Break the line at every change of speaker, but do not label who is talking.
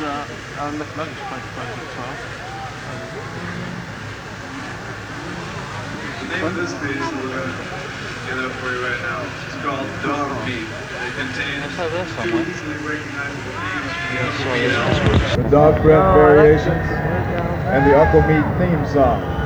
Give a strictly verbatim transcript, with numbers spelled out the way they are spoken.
uh, Alan McNuggets playing playing guitar.
The name of this piece that we're going to get up for you right now is called Dog Meat. It contains two easily recognizable themes from the Uncle Meat album.
The Dog Breath Variations and the Uncle Meat theme song.